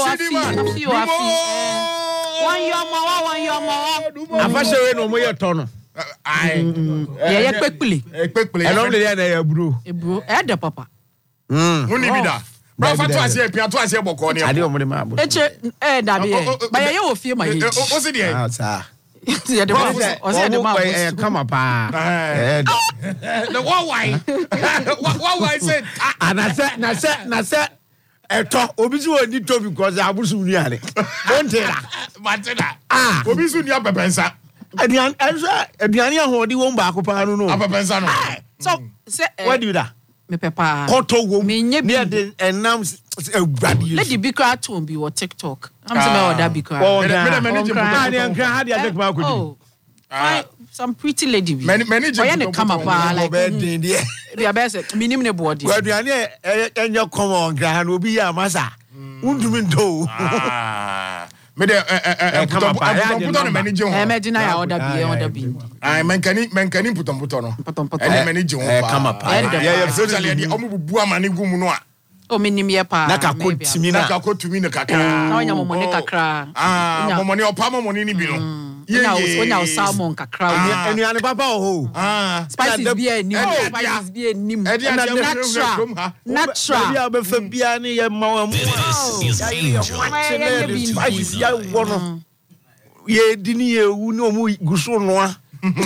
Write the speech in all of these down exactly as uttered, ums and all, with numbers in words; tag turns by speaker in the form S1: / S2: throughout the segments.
S1: afi you afi one your mo one your mo
S2: afashe we no mo ye to no
S3: ai
S1: ye ye pekule
S3: pekule
S2: e no le ya na ya bro
S1: ebro e de papa
S3: mm woni bi da bro fa to ase pia to ase boko ne
S2: ade o mo de ma bo
S1: eche e da bi e ba ye wo fie ma ye
S3: o se de
S2: ah sa
S1: ye de papa o se de ma
S2: e kama pa eh
S3: the what why what why said
S2: ana se na se na se eto obi si woni to because abusu ni ane don't tell
S3: matena
S2: ah
S3: obi su ni apepensa
S2: aduan enso aduan ahodi won ba akopa no no
S3: apepensa no
S1: so say
S2: what do that
S1: me papa
S2: koto wo
S1: me nye bi
S2: de enam awradi
S1: lady bikra to be on TikTok am say me order bikra
S3: me me me
S2: ani ankra ha dia take ma ko
S1: oh some pretty lady bi
S3: many many
S1: oya ne kama pa like
S2: be din dia
S1: bi abese minim ne body
S2: aduan enye komo ankra no obi ya masa undumi ndo
S3: ah me de eh puto puto no manage ho
S1: eh me dina ya order bi order bi
S3: ai menkani menkani puto puto no ene manage ho pa
S2: kama pa
S3: ya ya socially dia omo bubu amane gumu no a
S1: o minim ye pa
S2: na ka ko timi na
S3: na ka ko tumi na kakra
S1: na onya momone kakra
S3: ah momone opa momone ni bi no
S1: onya onya salmon kakra
S2: enuane papa ho
S3: ah
S1: spices bi anim spices bi anim natural natural
S2: ya be fa bia ni ye ma wa mu spices ya wono ye dini ye wu ni omu guso noa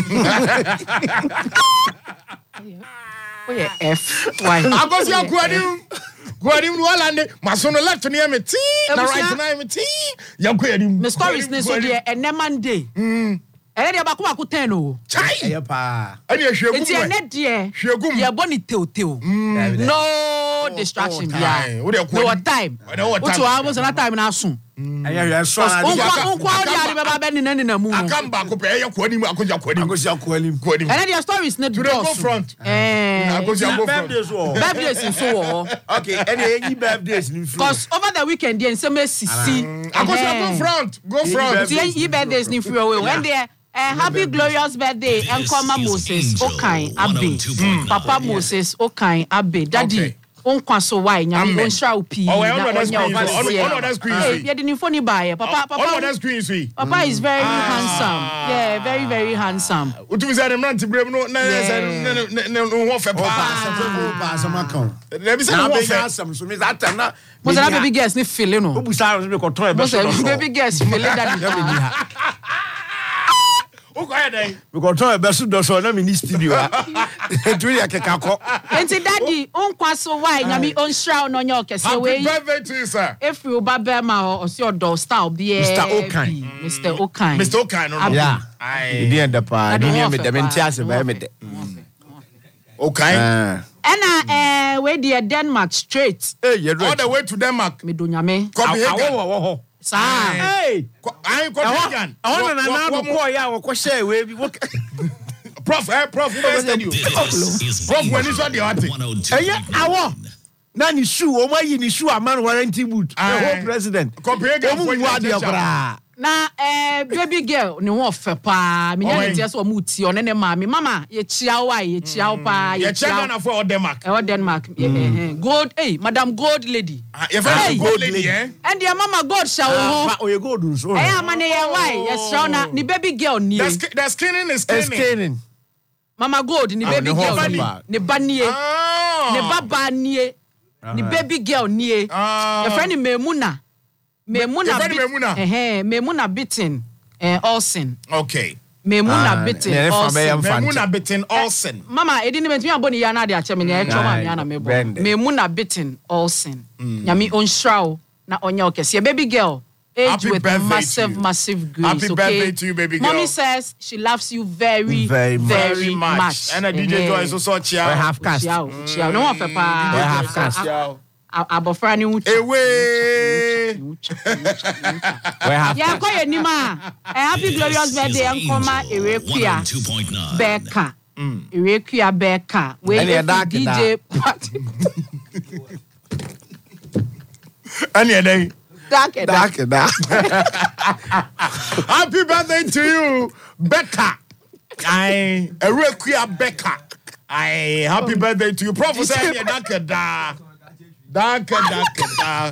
S1: oye f why
S3: agosi akwadim Gwadim no alande masono left ne me ti na right na me ti yakwadim
S1: me stories ne so de eneman day mm e de ba ko ba ten o
S3: chai
S2: ya pa
S3: ani ahwegum
S1: enti ene de
S3: hwegum
S1: ye boni teuteu no distraction bia no time what to am so na time na so
S2: aya ya so na
S1: on kwa o ya ba ba ni na ni na mu
S3: akamba ko pe ye kwadim akoja kwadim
S2: akoja kwadim
S3: kwadim
S1: ene de stories ne
S3: to the go front
S1: eh
S3: akoja go front
S1: birthdays in so
S2: okay ene any birthdays ni free
S1: cause over the weekend there some sisi
S3: akoja go front go front
S1: the birthdays ni free away when there Uh, happy glorious birthday Enkoma Moses Okai Abe Papa Moses Okai Abe Daddy onkwa so why nyame onhra opi
S3: na onya
S1: on
S3: that screen see
S1: yeah the phone buy papa papa
S3: on that screen see
S1: papa is very handsome yeah very very handsome
S3: utumi say dem rant brem no na na ho fe pa
S2: pa sama kan
S3: dem say ho fe
S2: handsome so me that time na
S1: mo say baby girls ni feel no
S2: obusa so me ko to e be so
S1: baby girls feel that
S3: o ko ya dai
S2: we go to e be so do so na me ni studio a tu ya keka ko
S1: enti daddy onkwa so why nyame onhra no nya okese we
S3: happy birthday to you sir
S1: if you baba ma o si odo style be
S2: Mister Okai
S1: Mister Okai
S3: Mister Okai no
S2: yeah
S3: ai
S2: di end up a di me de me tia se ba me de
S3: Okai
S1: ena eh we dey Denmark straight
S2: eh
S3: all the way to Denmark
S1: me do nyame
S3: Copenhagen
S2: wo wo
S1: sa
S2: hey
S3: ai Copenhagen
S2: I want na na go ko ya wo ko share we bi
S3: prof eh prof we studio prof when is what the art
S2: eh awo na ni shoe o ma yi ni shoe aman warranty boot the whole president
S3: Copenhagen
S2: for you
S1: na eh baby girl ni won fe pa me nya ntia so mu ti one ne ma me mama ye chia wa ye chia pa
S3: ye chia na for Denmark
S1: eh Denmark eh gold eh madam gold lady
S3: ye fa gold lady eh
S1: and your mama gold show ho
S2: o ye gold so
S1: eh amane ye why ye show na ni baby girl ni
S3: the skinning is
S2: skinning
S1: mama gold ni baby girl ni ni ba nie ni baba nie ni baby girl nie your friend Memuna Memuna
S3: Memuna
S1: eh Memuna Bitten eh Olsen
S3: okay
S1: Memuna Bitten Olsen
S3: Memuna Bitten Olsen
S1: mama edi ni mentimi aboni ya na de ache me na e choma me na mebo Memuna Bitten Olsen nyami onhraw na onya okese baby girl age
S3: happy
S1: with massive massive grace
S3: happy
S1: okay
S3: birthday to you baby girl
S1: mommy says she loves you very
S2: very,
S1: very much, much.
S3: and a D J Joy so so chia
S2: we have cast
S1: chia no one fe pa
S2: we have cast
S1: abofra ni uchi
S3: ewe
S2: we have
S1: ya ko yenima happy glorious birthday Enkoma Erekua Beka Erekua Beka we D J party
S3: ani edai
S1: dark
S2: dark dark
S3: happy birthday to you Beka ai Erekua Beka ai happy birthday to you prof say ani dark da dark dark da